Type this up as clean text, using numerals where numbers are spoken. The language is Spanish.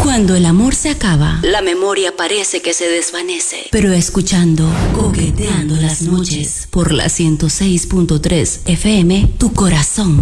Cuando el amor se acaba, la memoria parece que se desvanece. Pero escuchando Coqueteando las noches por la 106.3 FM, tu corazón